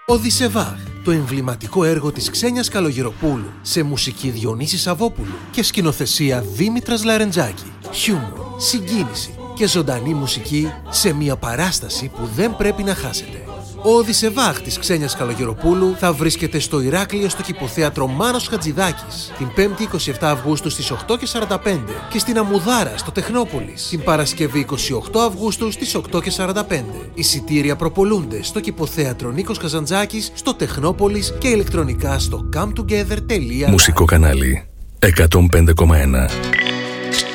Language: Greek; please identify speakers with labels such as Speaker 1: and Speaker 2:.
Speaker 1: Οδυσσεβάχ, το εμβληματικό έργο της Ξένιας Καλογεροπούλου, σε μουσική Διονύση Σαββόπουλου και σκηνοθεσία Δήμητρας Λαρεντζάκη. Χιούμορ, συγκίνηση και ζωντανή μουσική σε μια παράσταση που δεν πρέπει να χάσετε. Ο Οδυσσεβάχ της Ξένιας Καλογεροπούλου θα βρίσκεται στο Ηράκλειο στο κηποθέατρο Μάνος Χατζηδάκης την 5η 27 Αυγούστου στις 8:45 και στην Αμμουδάρα στο Τεχνόπολης την Παρασκευή 28 Αυγούστου στις 8:45. Εισιτήρια προπολούνται στο κηποθέατρο Νίκος Καζαντζάκης, στο Τεχνόπολης και ηλεκτρονικά στο cometogether.live.
Speaker 2: Μουσικό κανάλι 105,1.